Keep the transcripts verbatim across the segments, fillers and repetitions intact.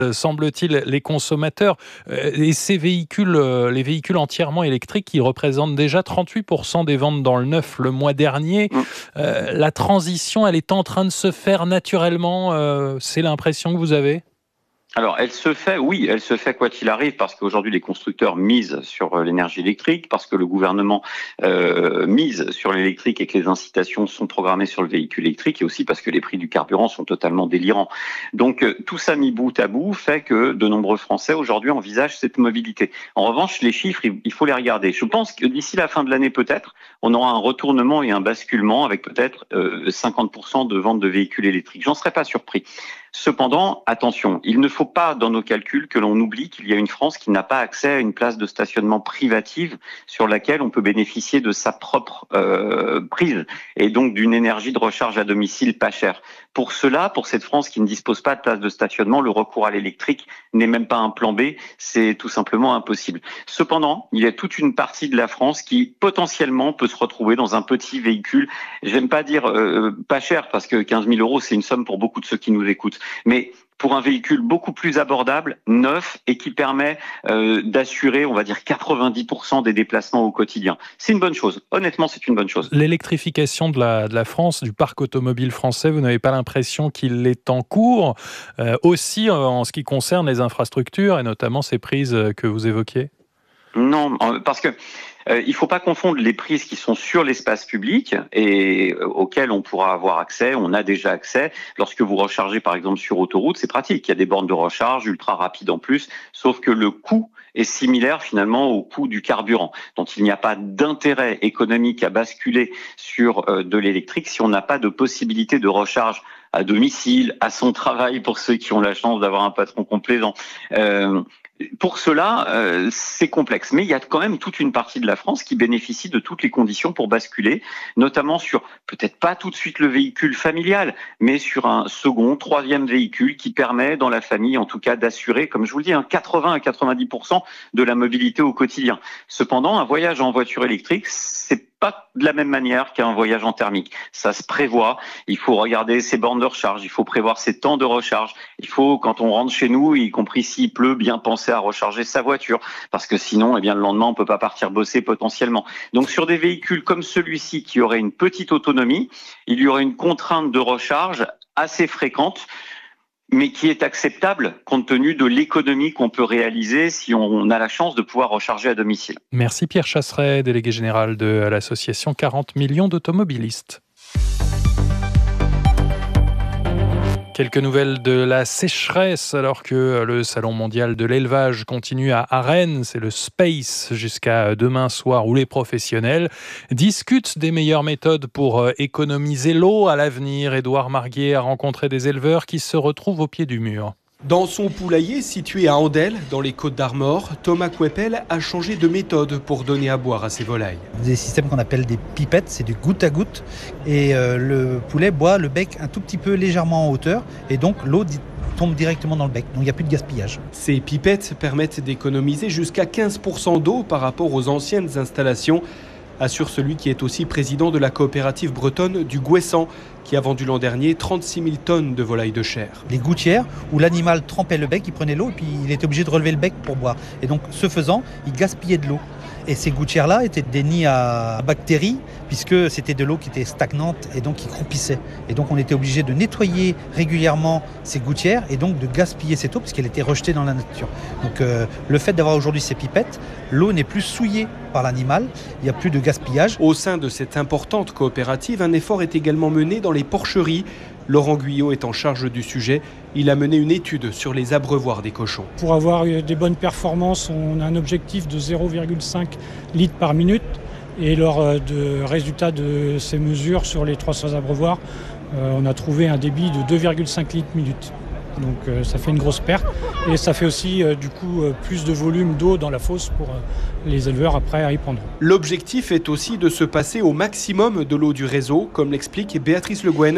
semble-t-il, les consommateurs. Et ces véhicules, les véhicules entièrement électriques, qui représentent déjà trente-huit pour cent des ventes dans le neuf le mois dernier. Mmh. Euh, la transition, elle est en train de se faire naturellement. Euh, c'est l'impression que vous avez ? Alors, elle se fait, oui, elle se fait quoi qu'il arrive, parce qu'aujourd'hui les constructeurs misent sur l'énergie électrique, parce que le gouvernement euh, mise sur l'électrique et que les incitations sont programmées sur le véhicule électrique, et aussi parce que les prix du carburant sont totalement délirants. Donc, euh, tout ça mis bout à bout fait que de nombreux Français aujourd'hui envisagent cette mobilité. En revanche, les chiffres, il faut les regarder. Je pense que d'ici la fin de l'année, peut-être, on aura un retournement et un basculement avec peut-être euh, cinquante pour cent de ventes de véhicules électriques. J'en serais pas surpris. Cependant, attention, il ne faut pas dans nos calculs que l'on oublie qu'il y a une France qui n'a pas accès à une place de stationnement privative sur laquelle on peut bénéficier de sa propre euh, prise et donc d'une énergie de recharge à domicile pas chère. Pour cela, pour cette France qui ne dispose pas de place de stationnement, le recours à l'électrique n'est même pas un plan B, c'est tout simplement impossible. Cependant, il y a toute une partie de la France qui potentiellement peut se retrouver dans un petit véhicule, j'aime pas dire euh, pas cher parce que quinze mille euros c'est une somme pour beaucoup de ceux qui nous écoutent, mais pour un véhicule beaucoup plus abordable, neuf, et qui permet euh, d'assurer, on va dire, quatre-vingt-dix pour cent des déplacements au quotidien. C'est une bonne chose. Honnêtement, c'est une bonne chose. L'électrification de la, de la France, du parc automobile français, vous n'avez pas l'impression qu'il est en cours, euh, aussi en ce qui concerne les infrastructures, et notamment ces prises que vous évoquiez ? Non, parce que Euh, il ne faut pas confondre les prises qui sont sur l'espace public et euh, auxquelles on pourra avoir accès, on a déjà accès. Lorsque vous rechargez par exemple sur autoroute, c'est pratique, il y a des bornes de recharge ultra rapides en plus, sauf que le coût est similaire finalement au coût du carburant. Donc il n'y a pas d'intérêt économique à basculer sur euh, de l'électrique si on n'a pas de possibilité de recharge à domicile, à son travail pour ceux qui ont la chance d'avoir un patron complaisant. Euh, Pour cela, euh, c'est complexe. Mais il y a quand même toute une partie de la France qui bénéficie de toutes les conditions pour basculer, notamment sur, peut-être pas tout de suite le véhicule familial, mais sur un second, troisième véhicule qui permet dans la famille, en tout cas, d'assurer, comme je vous le dis, hein, quatre-vingts à quatre-vingt-dix pour cent de la mobilité au quotidien. Cependant, un voyage en voiture électrique, c'est pas de la même manière qu'un voyage en thermique. Ça se prévoit. Il faut regarder ses bornes de recharge. Il faut prévoir ses temps de recharge. Il faut, quand on rentre chez nous, y compris s'il pleut, bien penser à recharger sa voiture. Parce que sinon, eh bien, le lendemain, on peut pas partir bosser potentiellement. Donc, sur des véhicules comme celui-ci, qui aurait une petite autonomie, il y aurait une contrainte de recharge assez fréquente, mais qui est acceptable compte tenu de l'économie qu'on peut réaliser si on a la chance de pouvoir recharger à domicile. Merci Pierre Chasseret, délégué général de l'association quarante millions d'automobilistes. Quelques nouvelles de la sécheresse alors que le Salon mondial de l'élevage continue à Rennes. C'est le Space jusqu'à demain soir où les professionnels discutent des meilleures méthodes pour économiser l'eau à l'avenir. Édouard Marguier a rencontré des éleveurs qui se retrouvent au pied du mur. Dans son poulailler situé à Andelle, dans les Côtes-d'Armor, Thomas Couepel a changé de méthode pour donner à boire à ses volailles. Des systèmes qu'on appelle des pipettes, c'est du goutte à goutte. Et euh, le poulet boit le bec un tout petit peu légèrement en hauteur. Et donc l'eau tombe directement dans le bec. Donc il n'y a plus de gaspillage. Ces pipettes permettent d'économiser jusqu'à quinze pour cent d'eau par rapport aux anciennes installations, assure celui qui est aussi président de la coopérative bretonne du Gouessant, qui a vendu l'an dernier trente-six mille tonnes de volailles de chair. Les gouttières où l'animal trempait le bec, il prenait l'eau et puis il était obligé de relever le bec pour boire. Et donc, ce faisant, il gaspillait de l'eau. Et ces gouttières-là étaient des nids à bactéries, puisque c'était de l'eau qui était stagnante et donc qui croupissait. Et donc, on était obligé de nettoyer régulièrement ces gouttières et donc de gaspiller cette eau, puisqu'elle était rejetée dans la nature. Donc, euh, le fait d'avoir aujourd'hui ces pipettes, l'eau n'est plus souillée par l'animal, il n'y a plus de gaspillage. Au sein de cette importante coopérative, un effort est également mené dans les porcheries. Laurent Guyot est en charge du sujet. Il a mené une étude sur les abreuvoirs des cochons. Pour avoir des bonnes performances, on a un objectif de zéro virgule cinq litres par minute. Et lors de résultats de ces mesures sur les trois cents abreuvoirs, on a trouvé un débit de deux virgule cinq litres minute. Donc euh, ça fait une grosse perte et ça fait aussi euh, du coup euh, plus de volume d'eau dans la fosse pour euh, les éleveurs après à y prendre. L'objectif est aussi de se passer au maximum de l'eau du réseau, comme l'explique Béatrice Le Guen,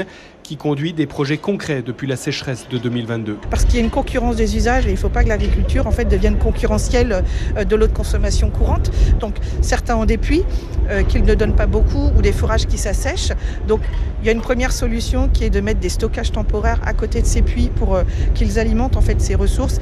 qui conduit des projets concrets depuis la sécheresse de deux mille vingt-deux. Parce qu'il y a une concurrence des usages et il ne faut pas que l'agriculture en fait, devienne concurrentielle de l'eau de consommation courante. Donc certains ont des puits euh, qu'ils ne donnent pas beaucoup ou des fourrages qui s'assèchent. Donc il y a une première solution qui est de mettre des stockages temporaires à côté de ces puits pour euh, qu'ils alimentent en fait ces ressources.